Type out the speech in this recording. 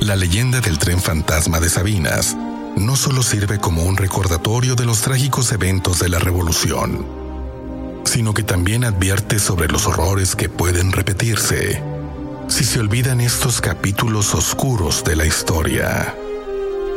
La leyenda del tren fantasma de Sabinas no solo sirve como un recordatorio de los trágicos eventos de la Revolución, sino que también advierte sobre los horrores que pueden repetirse si se olvidan estos capítulos oscuros de la historia.